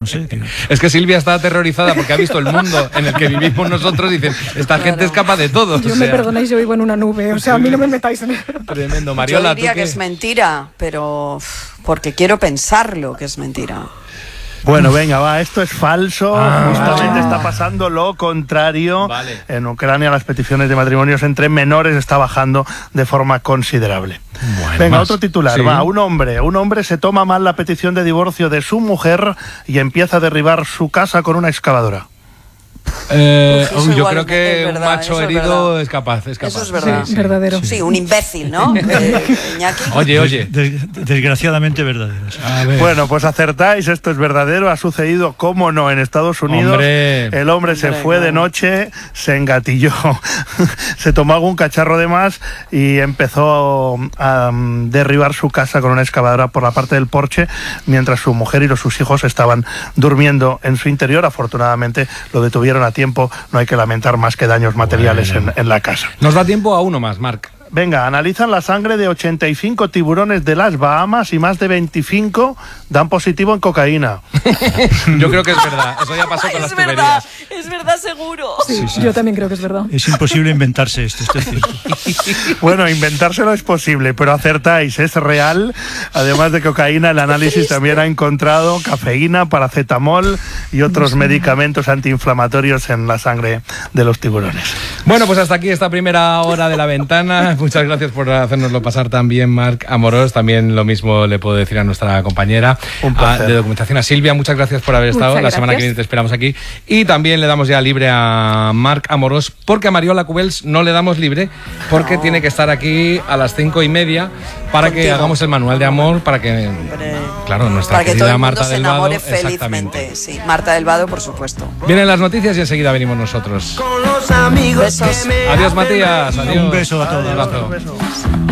sé. Es que Silvia está aterrorizada porque ha visto el mundo en el que vivimos nosotros y dicen, esta gente es capaz de todo. Yo me perdonéis, yo vivo en una nube, o sea, a mí no me metáis en eso. Tremendo. Mariola, yo diría ¿tú qué? que es mentira, pero porque quiero pensarlo que es mentira. Bueno, venga, va, esto es falso. Justamente está pasando lo contrario. Vale. En Ucrania las peticiones de matrimonios entre menores está bajando de forma considerable. Bueno, venga, más. otro titular. Sí. Va, un hombre se toma mal la petición de divorcio de su mujer y empieza a derribar su casa con una excavadora. Yo creo que es un verdad, macho eso es herido verdad. es capaz. Eso es verdad. Sí, verdadero. Sí, un imbécil, ¿no? Iñaki. Oye. Desgraciadamente verdaderos. A ver. Bueno, pues acertáis, esto es verdadero, ha sucedido, cómo no, en Estados Unidos. Hombre. El hombre se fue de noche, se engatilló, se tomó algún cacharro de más y empezó a derribar su casa con una excavadora por la parte del porche, mientras su mujer y sus hijos estaban durmiendo en su interior. Afortunadamente lo detuvieron a tiempo, no hay que lamentar más que daños materiales en la casa. Nos da tiempo a uno más, Marc. Venga, analizan la sangre de 85 tiburones de las Bahamas y más de 25 dan positivo en cocaína. Yo creo que es verdad. Eso ya pasó con las tuberías. Es verdad seguro. Sí, yo también creo que es verdad. Es imposible inventarse esto es cierto. Bueno, inventárselo es posible, pero acertáis, es real. Además de cocaína, el análisis también ha encontrado cafeína, paracetamol y otros medicamentos antiinflamatorios en la sangre de los tiburones. Bueno, pues hasta aquí esta primera hora de La Ventana. Muchas gracias por hacérnoslo pasar tan bien, Marc Amorós. También lo mismo le puedo decir a nuestra compañera de documentación, a Silvia. Muchas gracias por haber estado. La semana que viene te esperamos aquí. Y también le damos ya libre a Marc Amorós, porque a Mariola Cubels no le damos libre, porque tiene que estar aquí a las 5:30 para que hagamos el manual de amor, para que, claro, nuestra para que querida todo el mundo Marta se del Vado. enamore felizmente. Sí, Marta del Vado, por supuesto. Vienen las noticias y enseguida venimos nosotros. Con los amigos Besos. que me Adiós, Matías. Adiós. Un beso a todos. Un abrazo. Un beso.